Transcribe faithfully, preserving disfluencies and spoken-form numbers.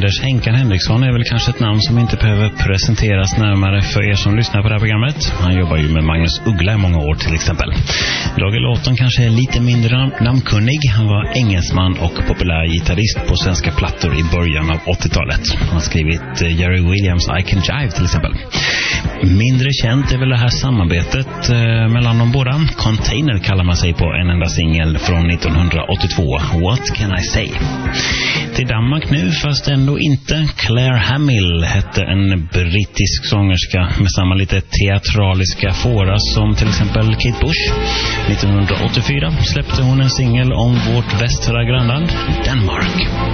Anders Henkan Henriksson är väl kanske ett namn som inte behöver presenteras närmare för er som lyssnar på det här programmet. Han jobbar ju med Magnus Uggla i många år till exempel. Roger Lawton kanske är lite mindre namnkunnig. Han var engelsman och populär gitarrist på svenska plattor i början av åttiotalet. Han har skrivit Jerry Williams I Can Jive till exempel. Mindre känt är väl det här samarbetet eh, mellan de båda. Container kallar man sig på en enda singel från nittonhundraåttiotvå. What Can I Say? Till Danmark nu, fast ändå inte. Claire Hamill hette en brittisk sångerska med samma lite teatraliska fåra som till exempel Kate Bush. nittonhundraåttiofyra släppte hon en singel om vårt västra grannland Danmark.